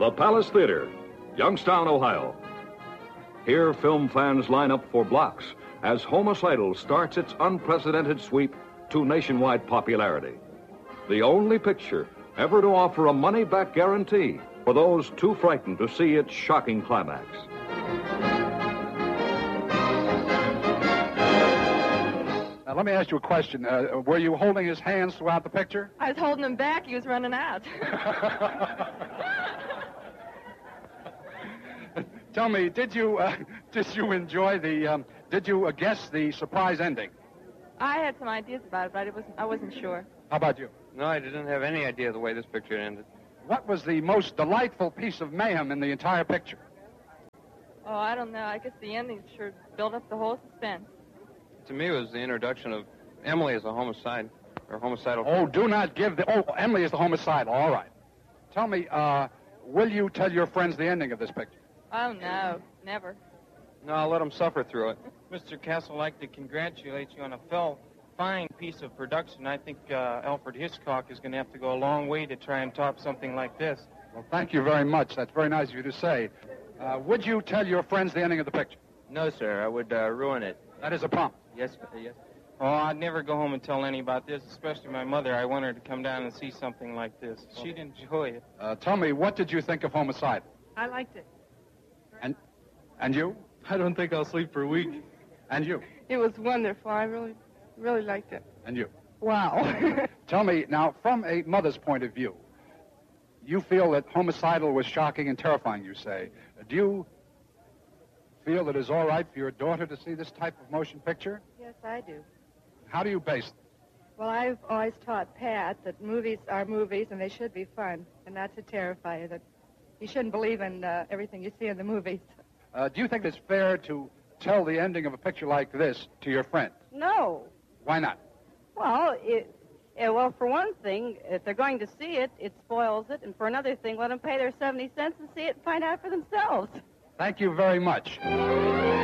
The Palace Theater, Youngstown, Ohio. Here, film fans line up for blocks as Homicidal starts its unprecedented sweep to nationwide popularity. The only picture ever to offer a money-back guarantee for those too frightened to see its shocking climax. Now, let me ask you a question. Were you holding his hands throughout the picture? I was holding him back. He was running out. Tell me, did you enjoy the? Did you guess the surprise ending? I had some ideas about it, but I wasn't sure. How about you? No, I didn't have any idea the way this picture ended. What was the most delightful piece of mayhem in the entire picture? Oh, I don't know. I guess the ending sure built up the whole suspense. To me, it was the introduction of Emily as a homicide, or homicidal. Oh, do not give the... Oh, Emily is the homicidal. All right. Tell me, will you tell your friends the ending of this picture? Oh, no. Never. No, I'll let them suffer through it. Mr. Castle, I'd like to congratulate you on a fine piece of production. I think Alfred Hitchcock is going to have to go a long way to try and top something like this. Well, thank you very much. That's very nice of you to say. Would you tell your friends the ending of the picture? No, sir. I would ruin it. That is a promise. Yes, yes. Oh, I'd never go home and tell any about this, especially my mother. I want her to come down and see something like this. She'd enjoy it. Tell me, what did you think of Homicide? I liked it. And you? I don't think I'll sleep for a week. And you? It was wonderful. I really liked it. And you? Wow. Tell me, now, from a mother's point of view, you feel that Homicidal was shocking and terrifying, you say. Do you feel that it's all right for your daughter to see this type of motion picture? Yes, I do. How do you base it? Well, I've always taught Pat that movies are movies and they should be fun, and not to terrify you, that you shouldn't believe in everything you see in the movies. Do you think it's fair to tell the ending of a picture like this to your friend? No. Why not? Well, well, for one thing, if they're going to see it, it spoils it. And for another thing, let them pay their 70 cents and see it and find out for themselves. Thank you very much.